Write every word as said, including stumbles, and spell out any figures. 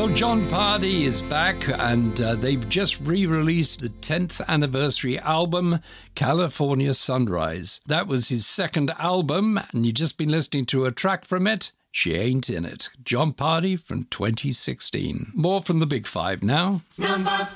Well, John Pardy is back, and uh, they've just re-released the tenth anniversary album, California Sunrise. That was his second album, and you've just been listening to a track from it, She Ain't In It. John Pardy from twenty sixteen. More from the Big Five now. Number